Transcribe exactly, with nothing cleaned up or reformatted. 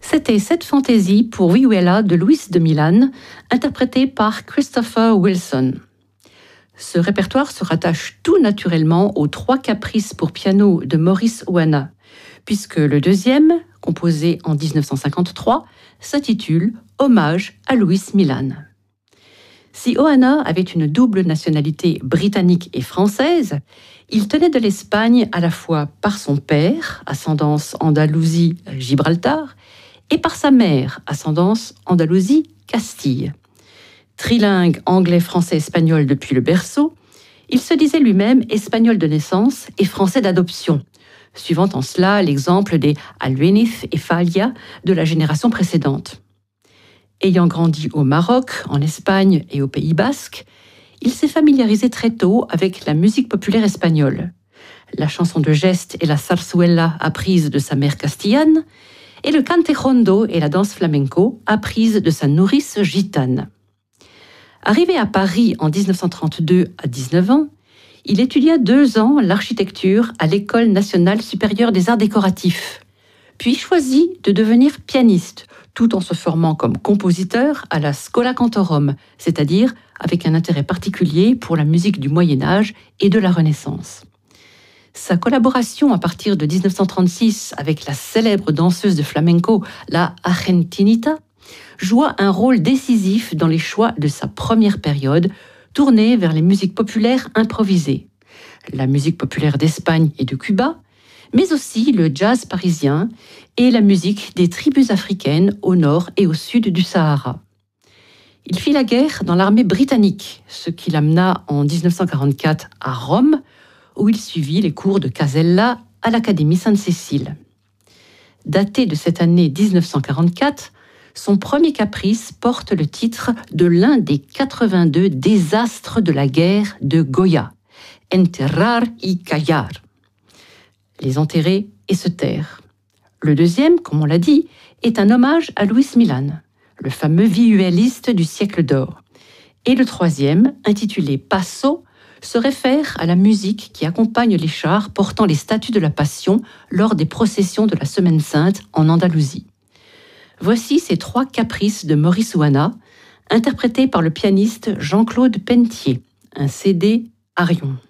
C'était cette fantaisie pour vihuela de Luis de Milan, interprétée par Christopher Wilson. Ce répertoire se rattache tout naturellement aux trois caprices pour piano de Maurice Ohana, puisque le deuxième, composé en dix-neuf cent cinquante-trois, s'intitule « Hommage à Luis Milan ». Si Ohana avait une double nationalité britannique et française, il tenait de l'Espagne à la fois par son père, ascendance Andalousie-Gibraltar, et par sa mère, ascendance Andalousie-Castille. Trilingue anglais-français-espagnol depuis le berceau, il se disait lui-même espagnol de naissance et français d'adoption, suivant en cela l'exemple des Albéniz et Falla de la génération précédente. Ayant grandi au Maroc, en Espagne et au Pays Basque, il s'est familiarisé très tôt avec la musique populaire espagnole, la chanson de geste et la zarzuela apprises de sa mère castillane, et le cante-jondo et la danse flamenco apprises de sa nourrice gitane. Arrivé à Paris en dix-neuf cent trente-deux à dix-neuf ans, il étudia deux ans l'architecture à l'École nationale supérieure des arts décoratifs, puis choisit de devenir pianiste, tout en se formant comme compositeur à la Schola Cantorum, c'est-à-dire avec un intérêt particulier pour la musique du Moyen-Âge et de la Renaissance. Sa collaboration à partir de dix-neuf cent trente-six avec la célèbre danseuse de flamenco, la Argentinita, joua un rôle décisif dans les choix de sa première période, tournée vers les musiques populaires improvisées, la musique populaire d'Espagne et de Cuba, mais aussi le jazz parisien et la musique des tribus africaines au nord et au sud du Sahara. Il fit la guerre dans l'armée britannique, ce qui l'amena en dix-neuf cent quarante-quatre à Rome, où il suivit les cours de Casella à l'Académie Sainte-Cécile. Daté de cette année dix-neuf cent quarante-quatre, son premier caprice porte le titre de l'un des quatre-vingt-deux désastres de la guerre de Goya, Enterrar y callar. Les enterrer et se taire. Le deuxième, comme on l'a dit, est un hommage à Luis Milan, le fameux vihueliste du siècle d'or. Et le troisième, intitulé Passo, se réfère à la musique qui accompagne les chars portant les statues de la Passion lors des processions de la Semaine Sainte en Andalousie. Voici ces trois caprices de Maurice Ohana, interprétés par le pianiste Jean-Claude Pentier, un C D Arion.